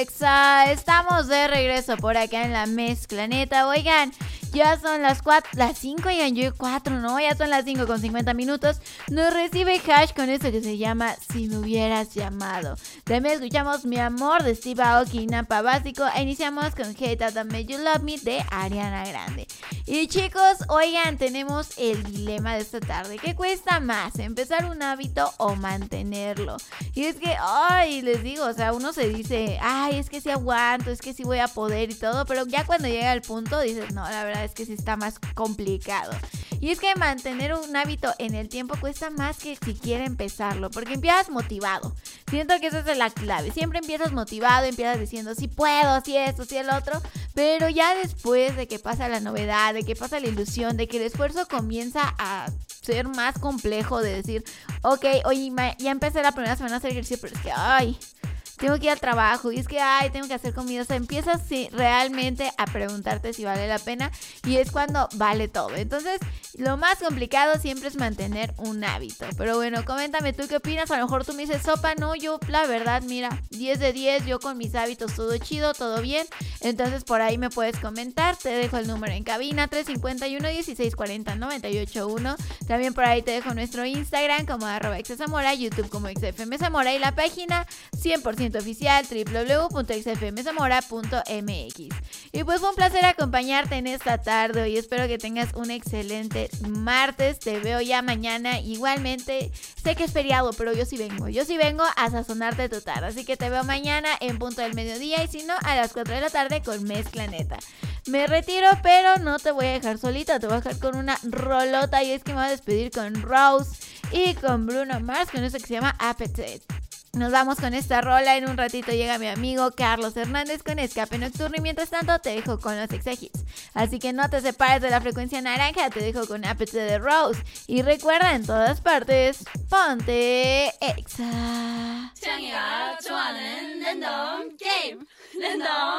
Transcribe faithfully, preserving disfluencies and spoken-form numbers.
Exa, estamos de regreso por acá en la mezcla neta. Oigan, ya son las cuatro, las cinco y yo cuatro, ¿no? Ya son las cinco con cincuenta minutos. Nos recibe Hash con esto que se llama Si me hubieras llamado. También escuchamos Mi amor de Steve Aoki y Napa Básico. E iniciamos con Hey Tata Made You Love Me de Ariana Grande. Y chicos, oigan, tenemos el dilema de esta tarde. ¿Qué cuesta más? ¿Empezar un hábito o mantenerlo? Y es que, ay, les digo, o sea, uno se dice, ay, es que sí aguanto, es que sí voy a poder y todo, pero ya cuando llega al punto dices, no, la verdad es que sí está más complicado. Y es que mantener un hábito en el tiempo cuesta más que siquiera empezarlo, porque empiezas motivado. Siento que esa es la clave. Siempre empiezas motivado, empiezas diciendo, sí puedo, sí esto, sí el otro, pero ya después de que pasa la novedad, de que pasa la ilusión, de que el esfuerzo comienza a ser más complejo, de decir, ok, oye, ya empecé la primera semana a hacer ejercicio, pero es que, ay, tengo que ir al trabajo y es que, ay, tengo que hacer comida. O sea, empiezas sí, realmente a preguntarte si vale la pena y es cuando vale todo. Entonces, lo más complicado siempre es mantener un hábito. Pero bueno, coméntame tú qué opinas. A lo mejor tú me dices, sopa, no, yo la verdad, mira, diez de diez, yo con mis hábitos todo chido, todo bien. Entonces, por ahí me puedes comentar. Te dejo el número en cabina, tres cinco uno, dieciséis cuarenta, noventa y ocho uno. También por ahí te dejo nuestro Instagram como arroba exazamora, YouTube como xfmzamora y la página cien por ciento oficial doble u doble u doble u punto x f m zamora punto m x. Y pues fue un placer acompañarte en esta tarde y espero que tengas un excelente martes. Te veo ya mañana. Igualmente, sé que es feriado, pero yo sí vengo. Yo sí vengo a sazonarte tu tarde. Así que te veo mañana en punto del mediodía y si no, a las cuatro de la tarde con Mezcla Neta. Me retiro, pero no te voy a dejar solita. Te voy a dejar con una rolota y es que me voy a despedir con Rose y con Bruno Mars con eso que se llama Appetite. Nos vamos con esta rola. En un ratito llega mi amigo Carlos Hernández con Escape Nocturno y mientras tanto te dejo con los Exa Hits. Así que no te separes de la frecuencia naranja, te dejo con Appetite de Rose. Y recuerda, en todas partes, ponte Exa. 창이가 좋아하는 랜덤 게임 랜덤